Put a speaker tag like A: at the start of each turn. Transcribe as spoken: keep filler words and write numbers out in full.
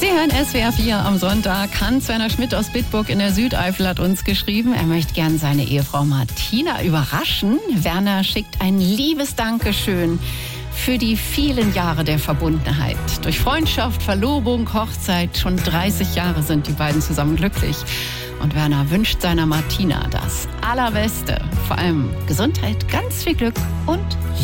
A: Sie hören S W R vier am Sonntag. Hans-Werner Schmidt aus Bitburg in der Südeifel hat uns geschrieben, er möchte gern seine Ehefrau Martina überraschen. Werner schickt ein liebes Dankeschön für die vielen Jahre der Verbundenheit. Durch Freundschaft, Verlobung, Hochzeit, schon dreißig Jahre sind die beiden zusammen glücklich. Und Werner wünscht seiner Martina das Allerbeste. Vor allem Gesundheit, ganz viel Glück und